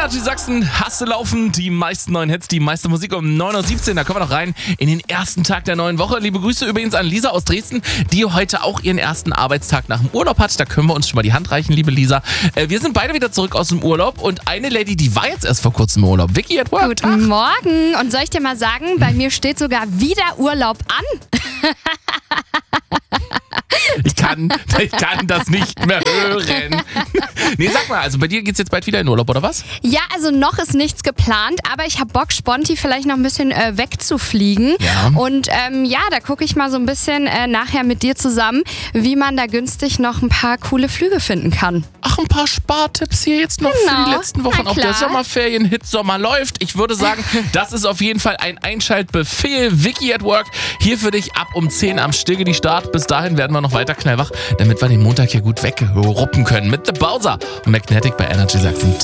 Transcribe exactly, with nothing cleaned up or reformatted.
Energy Sachsen, hast du laufen, die meisten neuen Hits, die meiste Musik um neun Uhr siebzehn. Da kommen wir noch rein in den ersten Tag der neuen Woche. Liebe Grüße übrigens an Lisa aus Dresden, die heute auch ihren ersten Arbeitstag nach dem Urlaub hat. Da können wir uns schon mal die Hand reichen, liebe Lisa. Äh, wir sind beide wieder zurück aus dem Urlaub und eine Lady, die war jetzt erst vor kurzem im Urlaub. Vicky at Work. Guten Morgen. Und soll ich dir mal sagen, bei mir steht sogar wieder Urlaub an. Ich kann, ich kann das nicht mehr hören. Nee, sag mal, also bei dir geht's jetzt bald wieder in Urlaub, oder was? Ja, also noch ist nichts geplant, aber ich habe Bock, Sponti vielleicht noch ein bisschen äh, wegzufliegen. Ja. Und ähm, ja, da gucke ich mal so ein bisschen äh, nachher mit dir zusammen, wie man da günstig noch ein paar coole Flüge finden kann. Ach, ein paar Spartipps hier jetzt noch Genau, für die letzten Wochen. na Auch der klar. Sommerferien-Hit Sommer läuft. Ich würde sagen, das ist auf jeden Fall ein Einschaltbefehl. Vicky at Work, hier für dich ab um zehn am Stilge die Start. Bis dahin werden wir noch weiter knallwach, damit wir den Montag hier gut wegruppen können. Mit The Bowser und Magnetic bei Energy Sachsen.